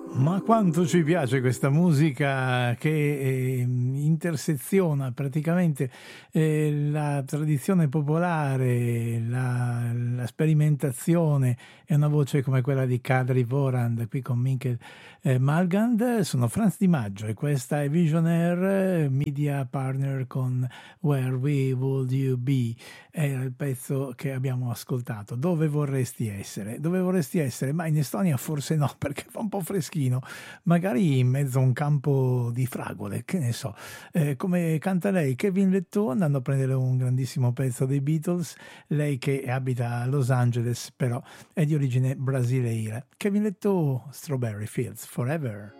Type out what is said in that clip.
Ma quanto ci piace questa musica che interseziona praticamente la tradizione popolare, la sperimentazione e una voce come quella di Kadri Vorand qui con Mikkel Malgand. Sono Franz Di Maggio e questa è Visionaire, media partner con Where We Would You Be. Era il pezzo che abbiamo ascoltato. Dove vorresti essere? Dove vorresti essere? Ma in Estonia forse no, perché fa un po' freschino. Magari in mezzo a un campo di fragole, che ne so. Come canta lei, Kevin Letto, andando a prendere un grandissimo pezzo dei Beatles. Lei che abita a Los Angeles, però è di origine brasiliera. Kevin Letto, Strawberry Fields Forever.